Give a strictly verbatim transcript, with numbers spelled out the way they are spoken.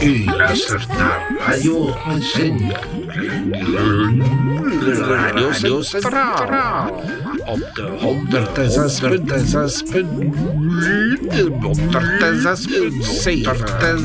U luistert naar Radio Zin. Radio Centraal. Op de honderd zes punt zes. honderd zes punt zeven.